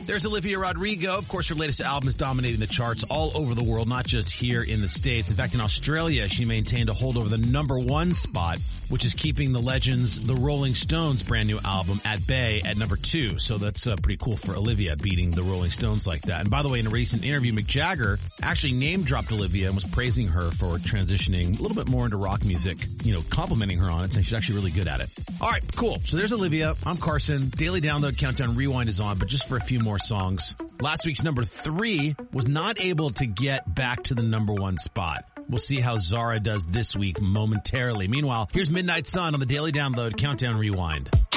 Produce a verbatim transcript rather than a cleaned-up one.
There's Olivia Rodrigo. Of course, her latest album is dominating the charts all over the world, not just here in the States. In fact, in Australia, she maintained a hold over the number one spot, which is keeping the Legends, the Rolling Stones' brand new album at bay at number two. So that's uh, pretty cool for Olivia, beating the Rolling Stones like that. And by the way, in a recent interview, Mick Jagger actually name-dropped Olivia and was praising her for transitioning a little bit more into rock music, you know, complimenting her on it, saying she's actually really good at it. All right, cool. So there's Olivia. I'm Carson. Daily Download Countdown Rewind is on, but just for a few more songs. Last week's number three was not able to get back to the number one spot. We'll see how Zara does this week momentarily. Meanwhile, here's Midnight Sun on the Daily Download Countdown Rewind.